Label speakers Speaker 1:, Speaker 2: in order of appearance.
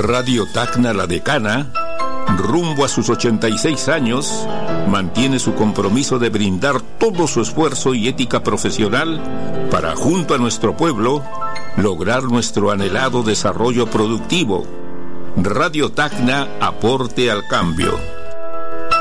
Speaker 1: Radio Tacna La Decana, rumbo a sus 86 años, mantiene su compromiso de brindar todo su esfuerzo y ética profesional para, junto a nuestro pueblo, lograr nuestro anhelado desarrollo productivo. Radio Tacna, aporte al cambio.